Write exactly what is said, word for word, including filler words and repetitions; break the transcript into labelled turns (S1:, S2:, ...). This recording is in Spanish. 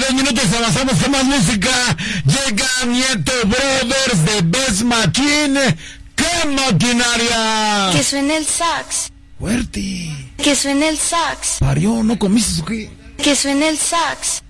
S1: dos minutos, avanzamos con más música. Llega Nieto Brothers de Best Machine. ¡Qué maquinaria!
S2: Que suene el sax.
S1: Fuerte.
S2: Que suene el sax.
S1: Parió, ¿no comiste o qué?
S2: Que suene el sax.